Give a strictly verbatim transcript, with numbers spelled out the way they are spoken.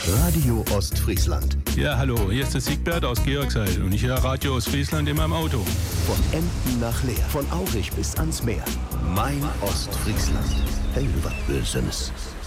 Radio Ostfriesland. Ja, hallo, hier ist der Siegbert aus Georgshall und ich höre Radio Ostfriesland in meinem Auto. Von Emden nach Leer, von Aurich bis ans Meer. Mein Ostfriesland. Hey, was Böses.